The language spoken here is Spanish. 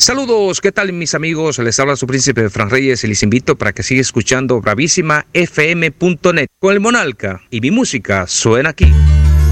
Saludos, ¿qué tal mis amigos? Les habla su príncipe Fran Reyes y les invito para que siga escuchando bravísimafm.net con el Monarca y mi música suena aquí.